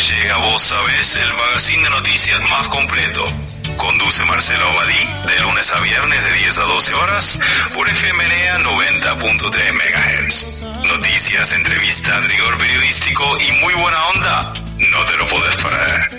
llega Vos Sabés, el magazine de noticias más completo. Conduce Marcelo Abadí de lunes a viernes de 10 a 12 horas por FMNA 90.3 MHz. Noticias, entrevistas, rigor periodístico y muy buena onda. No te lo podés perder.